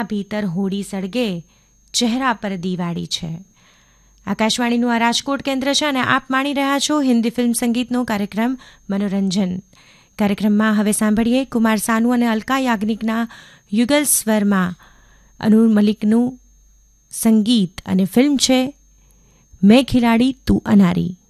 ભીતર હોડી સળગે, ચહેરા પર દિવાળી છે. આકાશવાણીનું આ રાજકોટ કેન્દ્ર છે અને આપ માણી રહ્યા છો હિન્દી ફિલ્મ સંગીતનો કાર્યક્રમ મનોરંજન. કાર્યક્રમમાં હવે સાંભળીએ કુમાર સાનુ અને અલકા યાજ્ઞિકના યુગલ સ્વરમાં અનુર મલિકનું સંગીત અને ફિલ્મ છે મેં ખિલાડી તું અનારી.